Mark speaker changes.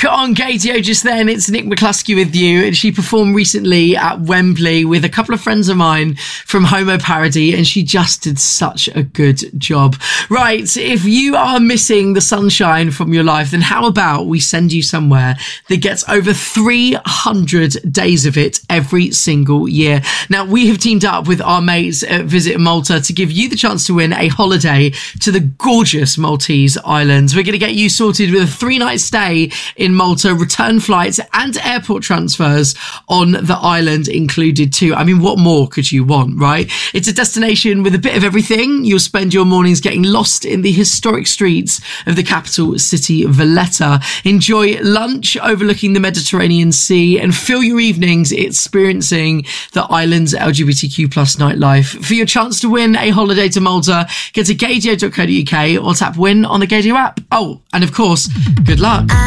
Speaker 1: Back on Gaydio just then, it's Nick McCluskey with you, and she performed recently at Wembley with a couple of friends of mine from Homo Parody, and she just did such a good job. Right, if you are missing the sunshine from your life, then how about we send you somewhere that gets over 300 days of it every single year. Now, we have teamed up with our mates at Visit Malta to give you the chance to win a holiday to the gorgeous Maltese islands. We're going to get you sorted with a 3-night stay in Malta, return flights and airport transfers on the island included too. I mean, what more could you want, right? It's a destination with a bit of everything. You'll spend your mornings getting lost in the historic streets of the capital city, Valletta. Enjoy lunch overlooking the Mediterranean Sea and fill your evenings experiencing the island's LGBTQ plus nightlife. For your chance to win a holiday to Malta, get to gaydio.co.uk or tap win on the Gaydio app. Oh, and of course, good luck.